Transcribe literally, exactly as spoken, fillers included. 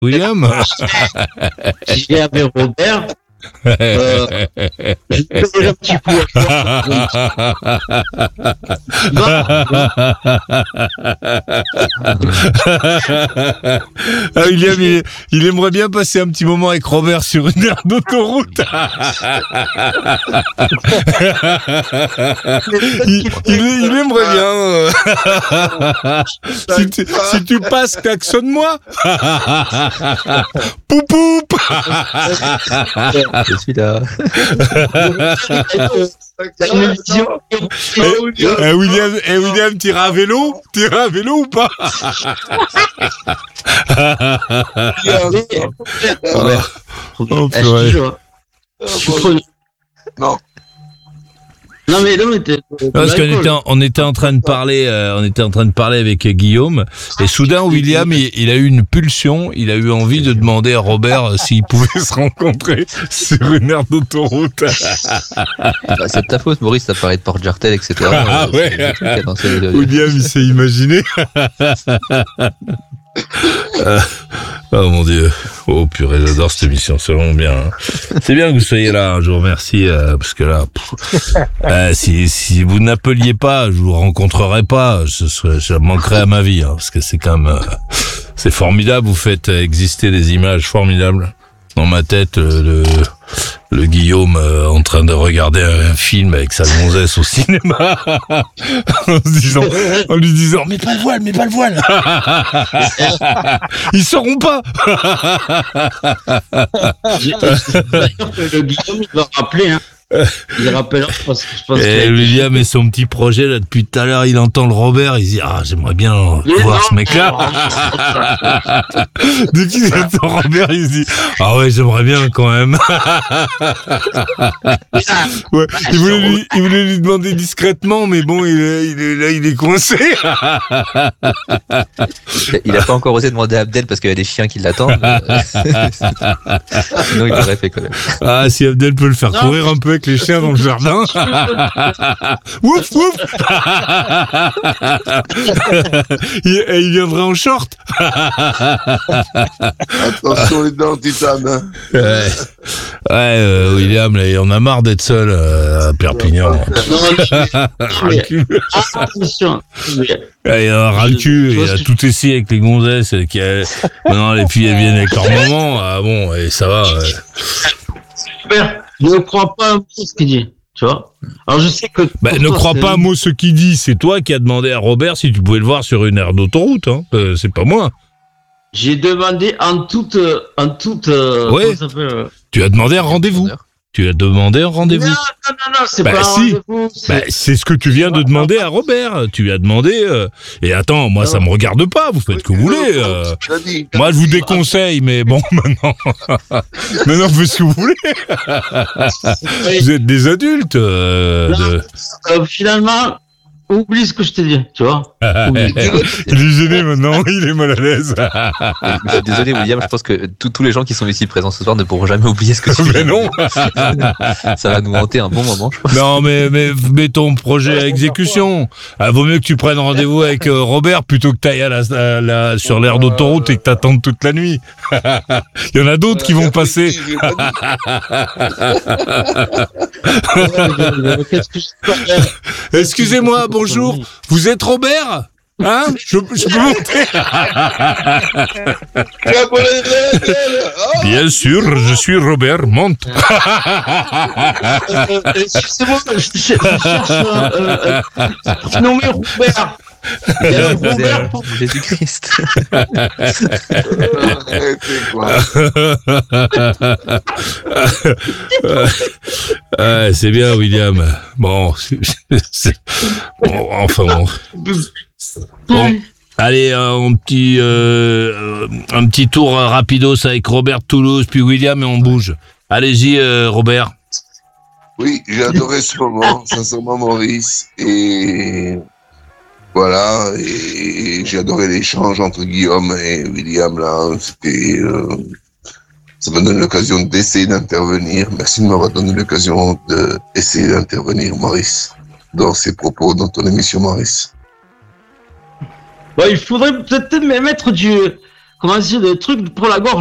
William. Si j'ai avec Robert, euh, je vais un petit coup à Ah, William, il, il aimerait bien passer un petit moment avec Robert sur une aire d'autoroute. il, il, il aimerait bien. si, tu, si tu passes, klaxonne-moi. Poup poup. Je suis là. Eh, William, eh, William, t'iras à vélo? T'iras à vélo ou pas? Oh, non. Non mais non mais t'es, t'es parce qu'on était en, on était en train de parler euh, on était en train de parler avec euh, Guillaume et soudain William il, il a eu une pulsion, il a eu envie de demander à Robert euh, s'ils pouvaient se rencontrer sur une aire d'autoroute. Bah, c'est de ta faute Maurice, t'as parlé de Port Jartel, et cetera. Ah euh, ouais. c'est, c'est William il s'est imaginé. euh, oh mon Dieu, oh purée, j'adore cette émission, c'est vraiment bien. Hein. C'est bien que vous soyez là, je vous remercie euh, parce que là, pff, euh, si si vous n'appeliez pas, je vous rencontrerais pas, je, serais, je manquerais à ma vie, hein, parce que c'est quand même, euh, c'est formidable, vous faites exister des images formidables dans ma tête, euh, le le Guillaume euh, en train de regarder un, un film avec sa gonzesse au cinéma en, se disant, en lui disant mais pas le voile, mais pas le voile. Ils sauront pas. Le Guillaume il va rappeler hein. Il rappellera parce que je pense et que William et son petit projet là depuis tout à l'heure, il entend le Robert, il dit ah j'aimerais bien voir non, ce mec là. Dès qu'il entend Robert, il se dit ah ouais j'aimerais bien quand même. Ouais, il voulait lui, il voulait lui demander discrètement, mais bon il est, il est là il est coincé. Il a pas encore osé demander à Abdel parce qu'il y a des chiens qui l'attendent. Sinon il l'aurait fait quand même. Ah si Abdel peut le faire non, courir un peu avec les chiens dans le jardin. Ouf ouf. il, il viendrait en short. Attention les dents titane. Hein. Ouais, ouais euh, William, là, il en a marre d'être seul euh, à Perpignan. Il a un ras le cul, il a tout essayé avec les gonzesses. Qui a... Maintenant les filles elles viennent avec leur maman. Ah bon, et ça va. Ouais. Super. Je ne crois pas un mot ce qu'il dit, tu vois. Alors je sais que. Bah, ne toi, crois c'est... pas un mot ce qu'il dit. C'est toi qui as demandé à Robert si tu pouvais le voir sur une aire d'autoroute. Hein. Euh, c'est pas moi. J'ai demandé en toute, en toute. Euh, ouais. Tu as demandé un rendez-vous. Tu as demandé un rendez-vous. Non, non, non, non c'est bah, pas si. un rendez-vous. C'est... Bah, c'est ce que tu viens de demander à Robert. Tu lui as demandé. Euh... Et attends, moi, non. ça me regarde pas. Vous faites ce que vous voulez. Euh... Moi, je vous déconseille, mais bon, maintenant. Maintenant, vous faites ce que vous voulez. Vous êtes des adultes. Euh, non, de... euh, finalement. Oublie ce que je t'ai dit, tu vois. Il est gêné maintenant, il est mal à l'aise. Désolé William, je pense que tous les gens qui sont ici présents ce soir ne pourront jamais oublier ce que tu dis. Mais non. Ça va nous hanter un bon moment, je pense. Non, mais, mais mets ton projet à exécution. Ah, vaut mieux que tu prennes rendez-vous avec euh, Robert plutôt que t'ailles à la, à la, sur l'aire d'autoroute et que t'attendes toute la nuit. Il y en a d'autres qui vont passer. Excusez-moi, bonjour. Vous êtes Robert ? Hein ? Je, je peux monter ? Bien sûr, je suis Robert, monte. Excusez-moi, je cherche un nommé Robert. Robert pour Jésus-Christ. Ah, c'est bien, William. Bon, c'est, c'est, bon enfin bon. Bon. Allez, un petit, euh, un petit tour rapidos avec Robert Toulouse, puis William, et on bouge. Allez-y, euh, Robert. Oui, j'ai adoré ce moment, sincèrement, Maurice, et voilà, et j'ai adoré l'échange entre Guillaume et William, là, c'était, euh, ça me donne l'occasion d'essayer d'intervenir. Merci de m'avoir donné l'occasion d'essayer d'intervenir, Maurice, dans ces propos, dans ton émission, Maurice. Bon, il faudrait peut-être mettre du, comment dire, des trucs pour la gorge.